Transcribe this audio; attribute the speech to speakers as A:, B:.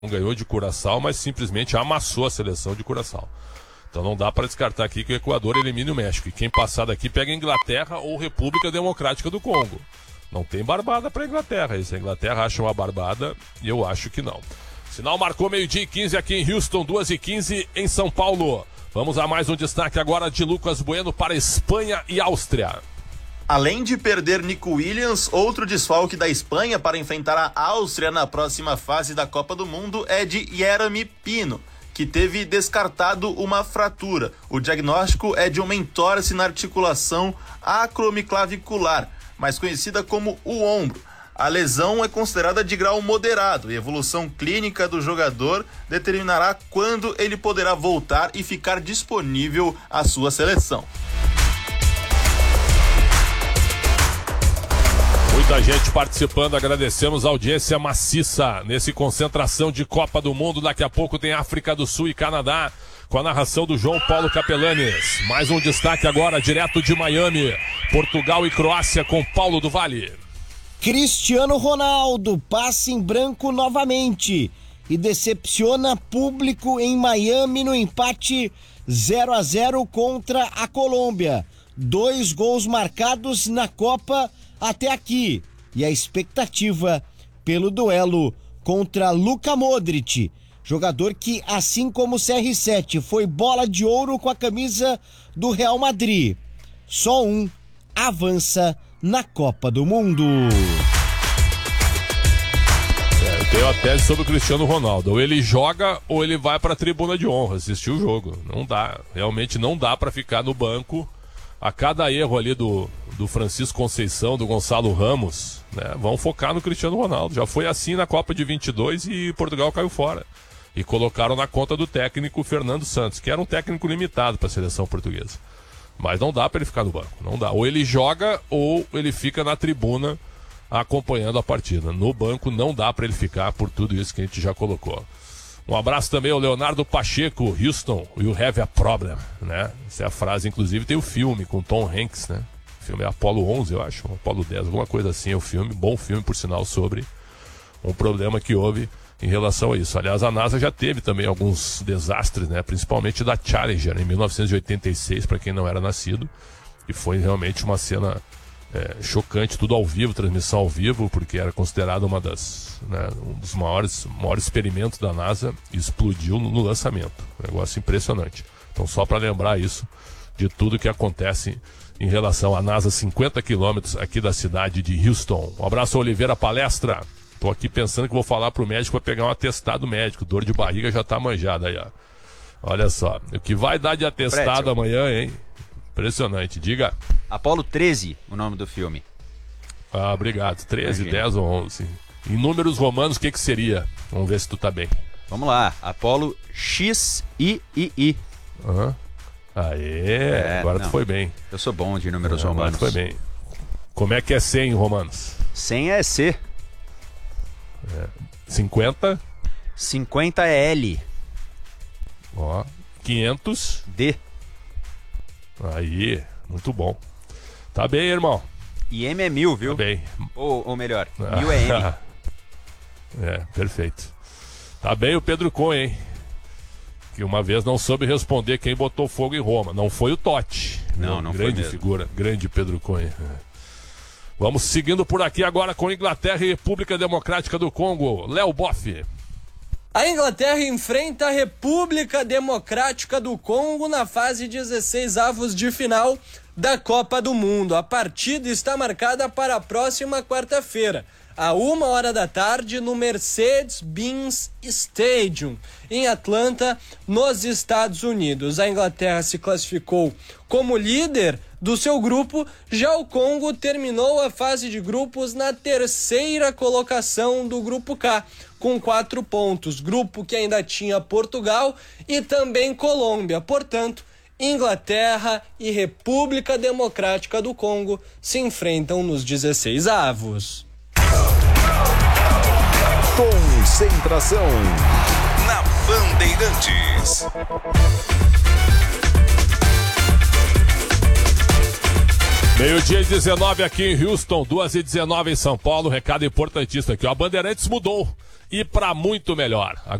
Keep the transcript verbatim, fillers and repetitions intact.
A: ganhou de Curaçao, mas simplesmente amassou a seleção de Curaçao. Então não dá para descartar aqui que o Equador elimine o México. E quem passar daqui pega a Inglaterra ou República Democrática do Congo. Não tem barbada para a Inglaterra. E se a Inglaterra acha uma barbada, eu acho que não. Sinal marcou meio-dia e quinze aqui em Houston, duas e quinze em São Paulo. Vamos a mais um destaque agora de Lucas Bueno para Espanha e Áustria.
B: Além de perder Nico Williams, outro desfalque da Espanha para enfrentar a Áustria na próxima fase da Copa do Mundo é de Yeremy Pino, que teve descartado uma fratura. O diagnóstico é de uma entorse na articulação acromiclavicular, mais conhecida como o ombro. A lesão é considerada de grau moderado e a evolução clínica do jogador determinará quando ele poderá voltar e ficar disponível à sua seleção.
A: Muita gente participando, agradecemos a audiência maciça nesse concentração de Copa do Mundo. Daqui a pouco tem África do Sul e Canadá, com a narração do João Paulo Capelanes. Mais um destaque agora, direto de Miami, Portugal e Croácia com Paulo do Vale.
C: Cristiano Ronaldo passa em branco novamente e decepciona público em Miami no empate zero a zero contra a Colômbia. Dois gols marcados na Copa até aqui, e a expectativa pelo duelo contra Luka Modric, jogador que, assim como o C R sete, foi bola de ouro com a camisa do Real Madrid. Só um avança na Copa do Mundo.
A: É, eu tenho a tese sobre o Cristiano Ronaldo. Ou ele joga ou ele vai para a tribuna de honra assistir o jogo. Não dá, realmente não dá para ficar no banco. A cada erro ali do, do Francisco Conceição, do Gonçalo Ramos, né, vão focar no Cristiano Ronaldo. Já foi assim na Copa de vinte e dois e Portugal caiu fora. E colocaram na conta do técnico Fernando Santos, que era um técnico limitado para a seleção portuguesa. Mas não dá para ele ficar no banco, não dá. Ou ele joga ou ele fica na tribuna acompanhando a partida. No banco não dá para ele ficar por tudo isso que a gente já colocou. Um abraço também ao Leonardo Pacheco, Houston, you have a problem, né? Essa é a frase, inclusive tem o filme com Tom Hanks, né? O filme é Apollo onze, eu acho, Apollo dez, alguma coisa assim é o filme, bom filme por sinal, sobre um problema que houve em relação a isso. Aliás, a NASA já teve também alguns desastres, né? Principalmente da Challenger, em mil novecentos e oitenta e seis, para quem não era nascido, e foi realmente uma cena é, chocante, tudo ao vivo, transmissão ao vivo, porque era considerada uma das, né, um dos maiores, maiores experimentos da NASA, e explodiu no, no lançamento. Um negócio impressionante. Então, só para lembrar isso, de tudo que acontece em relação à NASA, cinquenta quilômetros aqui da cidade de Houston. Um abraço, Oliveira Palestra. Tô aqui pensando que vou falar pro médico para pegar um atestado médico. Dor de barriga já tá manjada aí, ó. Olha só, o que vai dar de atestado Prédio. amanhã, hein? Impressionante, diga.
D: Apolo treze, o nome do filme.
A: Ah, obrigado. treze, Imagina. dez ou onze. Em números romanos, o que que seria? Vamos ver se tu tá bem.
D: Vamos lá, Apolo X I I I.
A: Aham. Uhum. Aê, é, agora não. tu foi bem.
D: Eu sou bom de números
A: é,
D: romanos.
A: Agora tu foi bem. Como é que é cem em romanos?
D: cem é C.
A: É. cinquenta?
D: cinquenta é L.
A: Ó, quinhentos?
D: D.
A: Aí, muito bom. Tá bem, irmão.
D: E M é mil, viu?
A: Tá bem.
D: Ou, ou melhor, mil é M.
A: É, perfeito. Tá bem o Pedro Cunha, hein? Que uma vez não soube responder quem botou fogo em Roma. Não foi o Totti.
D: Não,
A: Meu,
D: não
A: grande
D: foi mesmo.
A: figura, grande Pedro Cunha. Vamos seguindo por aqui agora com Inglaterra e República Democrática do Congo. Léo Boff.
E: A Inglaterra enfrenta a República Democrática do Congo na fase dezesseis avos de final da Copa do Mundo. A partida está marcada para a próxima quarta-feira, a uma hora da tarde, no Mercedes-Benz Stadium, em Atlanta, nos Estados Unidos. A Inglaterra se classificou como líder do seu grupo, já o Congo terminou a fase de grupos na terceira colocação do grupo K, com quatro pontos, grupo que ainda tinha Portugal e também Colômbia. Portanto, Inglaterra e República Democrática do Congo se enfrentam nos dezesseis avos.
F: Concentração na Bandeirantes.
A: Meio-dia e dezenove aqui em Houston, duas e dezenove em São Paulo. Recado importantíssimo aqui, ó. A Bandeirantes mudou e pra muito melhor.